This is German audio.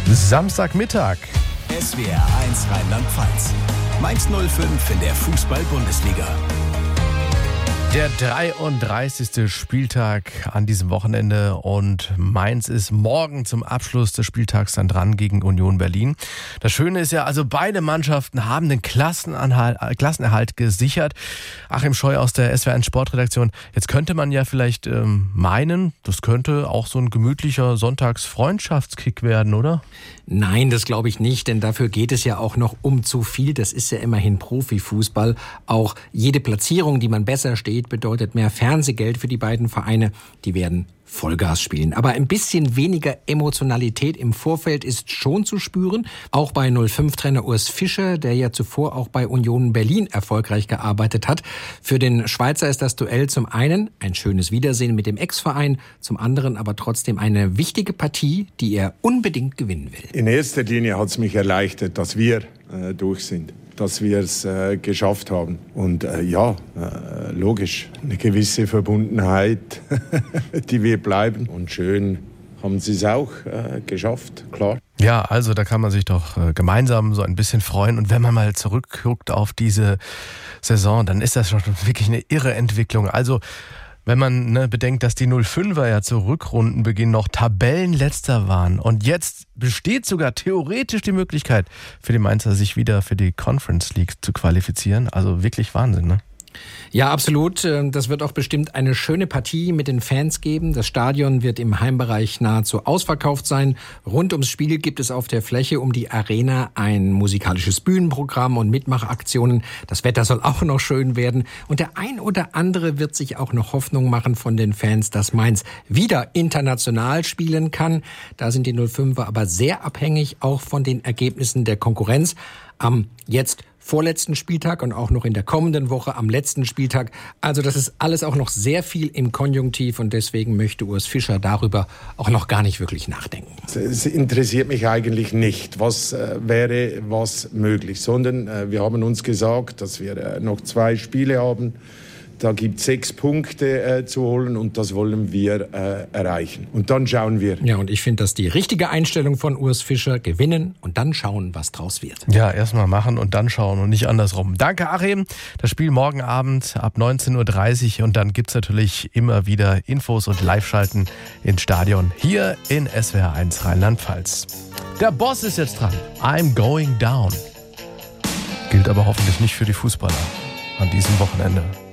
Samstagmittag. SWR 1 Rheinland-Pfalz. Mainz 05 in der Fußball-Bundesliga. Der 33. Spieltag an diesem Wochenende und Mainz ist morgen zum Abschluss des Spieltags dann dran gegen Union Berlin. Das Schöne ist ja, also beide Mannschaften haben den Klassenerhalt gesichert. Achim Scheu aus der SWR 1 Sportredaktion. Jetzt könnte man ja vielleicht meinen, das könnte auch so ein gemütlicher Sonntags-Freundschaftskick werden, oder? Nein, das glaube ich nicht, denn dafür geht es ja auch noch um zu viel. Das ist ja immerhin Profifußball. Auch jede Platzierung, die man besser steht, bedeutet mehr Fernsehgeld für die beiden Vereine. Die werden Vollgas spielen. Aber ein bisschen weniger Emotionalität im Vorfeld ist schon zu spüren. Auch bei 05-Trainer Urs Fischer, der ja zuvor auch bei Union Berlin erfolgreich gearbeitet hat. Für den Schweizer ist das Duell zum einen ein schönes Wiedersehen mit dem Ex-Verein, zum anderen aber trotzdem eine wichtige Partie, die er unbedingt gewinnen will. In erster Linie hat es mich erleichtert, dass wir durch sind, dass wir es geschafft haben. Und logisch, eine gewisse Verbundenheit, die wir bleiben. Und schön haben sie es auch geschafft, klar. Ja, also da kann man sich doch gemeinsam so ein bisschen freuen. Und wenn man mal zurückguckt auf diese Saison, dann ist das schon wirklich eine irre Entwicklung. Also wenn man bedenkt, dass die 05er ja zu Rückrundenbeginn noch Tabellenletzter waren und jetzt besteht sogar theoretisch die Möglichkeit für die Mainzer, sich wieder für die Conference League zu qualifizieren. Also wirklich Wahnsinn, ne? Ja, absolut. Das wird auch bestimmt eine schöne Partie mit den Fans geben. Das Stadion wird im Heimbereich nahezu ausverkauft sein. Rund ums Spiel gibt es auf der Fläche um die Arena ein musikalisches Bühnenprogramm und Mitmachaktionen. Das Wetter soll auch noch schön werden. Und der ein oder andere wird sich auch noch Hoffnung machen von den Fans, dass Mainz wieder international spielen kann. Da sind die 05er aber sehr abhängig, auch von den Ergebnissen der Konkurrenz. Am jetzt vorletzten Spieltag und auch noch in der kommenden Woche am letzten Spieltag. Also das ist alles auch noch sehr viel im Konjunktiv und deswegen möchte Urs Fischer darüber auch noch gar nicht wirklich nachdenken. Es interessiert mich eigentlich nicht, was wäre was möglich, sondern wir haben uns gesagt, dass wir noch 2 Spiele haben. Da gibt es 6 Punkte zu holen und das wollen wir erreichen. Und dann schauen wir. Ja, und ich finde das die richtige Einstellung von Urs Fischer. Gewinnen und dann schauen, was draus wird. Ja, erstmal machen und dann schauen und nicht andersrum. Danke, Achim. Das Spiel morgen Abend ab 19.30 Uhr und dann gibt's natürlich immer wieder Infos und Live-Schalten ins Stadion hier in SWR 1 Rheinland-Pfalz. Der Boss ist jetzt dran. I'm going down. Gilt aber hoffentlich nicht für die Fußballer an diesem Wochenende.